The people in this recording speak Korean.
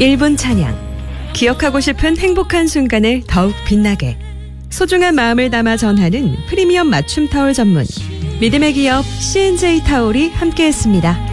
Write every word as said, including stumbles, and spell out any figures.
일 분 찬양. 기억하고 싶은 행복한 순간을 더욱 빛나게. 소중한 마음을 담아 전하는 프리미엄 맞춤 타올 전문 믿음의 기업 씨엔제이 타올이 함께했습니다.